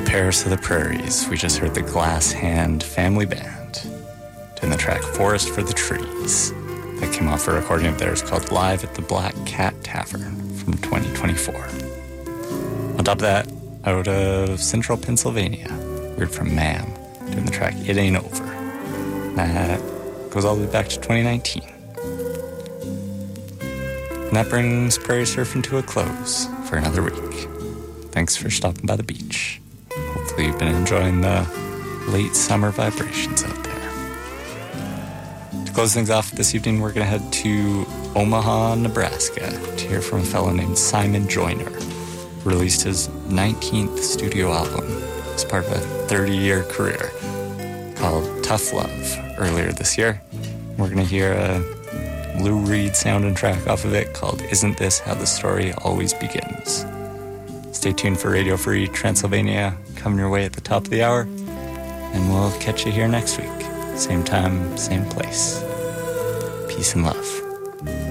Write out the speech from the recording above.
Paris of the Prairies, we just heard the Glass Hand Family Band doing the track Forest for the Trees. That came off a recording of theirs called Live at the Black Cat Tavern from 2024. On top of that, out of Central Pennsylvania, we heard from Mam doing the track It Ain't Over. That goes all the way back to 2019. And that brings Prairie Surfing to a close for another week. Thanks for stopping by the beach. Hopefully you've been enjoying the late summer vibrations out there. To close things off this evening, we're going to head to Omaha, Nebraska to hear from a fellow named Simon Joyner, who released his 19th studio album as part of a 30-year career called Tough Love earlier this year. We're going to hear a Lou Reed sounding track off of it called Isn't This How the Story Always Begins? Stay tuned for Radio Free Transylvania coming your way at the top of the hour, and we'll catch you here next week. Same time, same place. Peace and love.